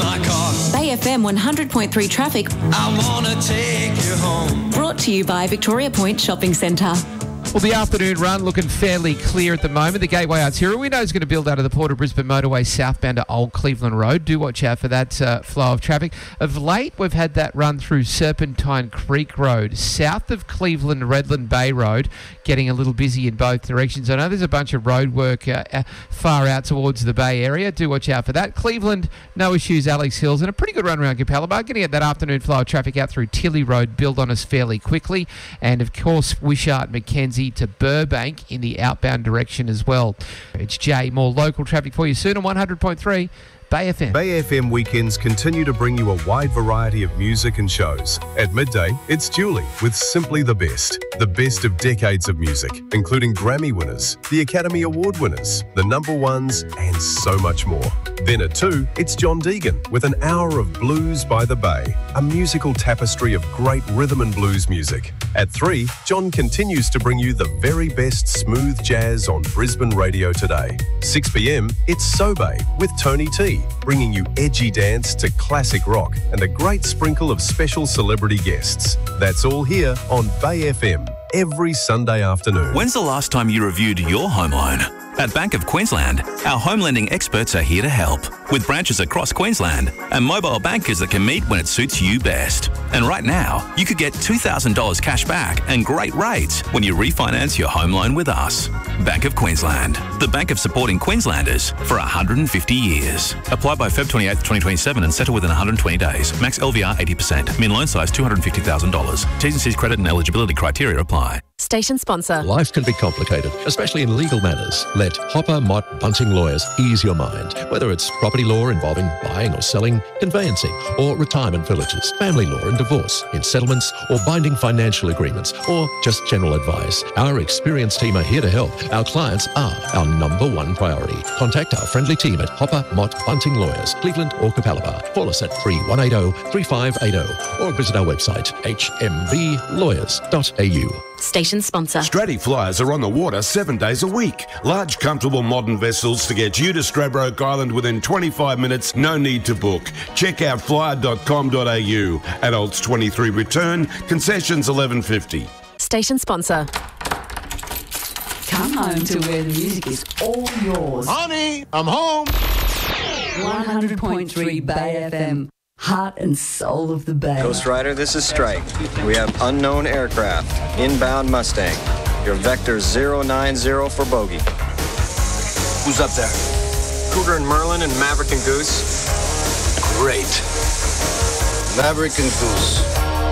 my car. Bay FM 100.3 traffic. I wanna take you home. Brought to you by Victoria Point Shopping Centre. Well, the afternoon run looking fairly clear at the moment. The Gateway Arterial we know is going to build out of the Port of Brisbane motorway southbound to Old Cleveland Road. Do watch out for that flow of traffic. Of late, we've had that run through Serpentine Creek Road, south of Cleveland Redland Bay Road, getting a little busy in both directions. I know there's a bunch of road work far out towards the Bay area. Do watch out for that. Cleveland, no issues, Alex Hills, and a pretty good run around Capalaba. Going to get that afternoon flow of traffic out through Tilly Road, build on us fairly quickly. And, of course, Wishart, Mackenzie to Burbank in the outbound direction as well. It's Jay. More local traffic for you soon on 100.3 Bay FM. Bay FM weekends continue to bring you a wide variety of music and shows. At midday, it's Julie with Simply the best of decades of music, including Grammy winners, the Academy Award winners, the number ones, and so much more. Then at 2, it's John Deegan with an hour of Blues by the Bay, a musical tapestry of great rhythm and blues music. At 3, John continues to bring you the very best smooth jazz on Brisbane radio today. 6 p.m, it's Sobe with Tony T, bringing you edgy dance to classic rock and a great sprinkle of special celebrity guests. That's all here on Bay FM every Sunday afternoon. When's the last time you reviewed your home loan? At Bank of Queensland, our home lending experts are here to help, with branches across Queensland and mobile bankers that can meet when it suits you best. And right now, you could get $2,000 cash back and great rates when you refinance your home loan with us. Bank of Queensland, the bank of supporting Queenslanders for 150 years. Apply by Feb 28, 2027 and settle within 120 days. Max LVR 80%. Min loan size $250,000. T's and C's credit and eligibility criteria apply. Station sponsor. Life can be complicated, especially in legal matters. Let Hopper, Mott, Bunting Lawyers ease your mind. Whether it's property law involving buying or selling, conveyancing, or retirement villages, family law and divorce, in settlements, or binding financial agreements, or just general advice, our experienced team are here to help. Our clients are our number one priority. Contact our friendly team at Hopper, Mott, Bunting Lawyers, Cleveland or Capalaba. Call us at 3180-3580 or visit our website, hmblawyers.au. Station sponsor. Stratty Flyers are on the water 7 days a week. Large, comfortable, modern vessels to get you to Stradbroke Island within 25 minutes. No need to book. Check out flyer.com.au. Adults 23 return. Concessions $11.50. Station sponsor. Come home to where the music is all yours. Honey, I'm home. 100.3 Bay FM. Heart and soul of the Bay. Ghost Rider, this is Strike. We have unknown aircraft. Inbound Mustang. Your vector 090 for bogey. Who's up there? Cougar and Merlin and Maverick and Goose. Great. Maverick and Goose.